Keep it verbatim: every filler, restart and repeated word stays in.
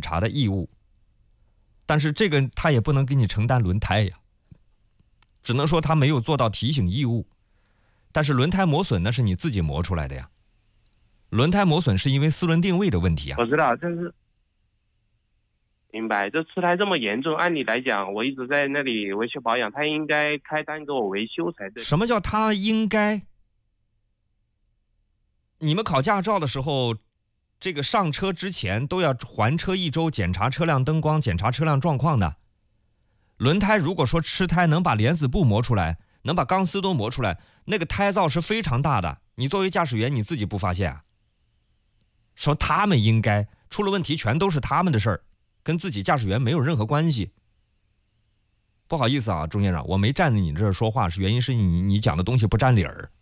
查的义务，但是这个他也不能给你承担轮胎呀，只能说他没有做到提醒义务。但是轮胎磨损那是你自己磨出来的呀，轮胎磨损是因为四轮定位的问题啊。 我知道，但是明白，这车胎这么严重，按理来讲，我一直在那里维修保养，他应该开单给我维修才对。 什么叫他应该？你们考驾照的时候，这个上车之前都要还车一周，检查车辆灯光，检查车辆状况的。轮胎如果说吃胎能把帘子布磨出来，能把钢丝都磨出来，那个胎噪是非常大的。你作为驾驶员，你自己不发现啊？说他们应该出了问题，全都是他们的事儿，跟自己驾驶员没有任何关系。不好意思啊，钟先生，我没站在你这儿说话，是原因是你你讲的东西不沾理儿。